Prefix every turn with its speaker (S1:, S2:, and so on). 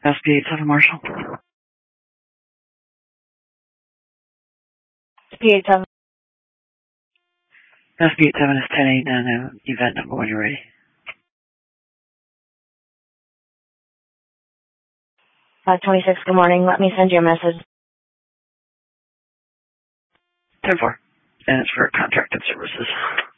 S1: SB87 Marshall.
S2: SB87.
S1: SB87 is 10-8, event number when you're ready.
S2: 526, good morning. Let me send you a message.
S1: 10-4. And it's for contracted services.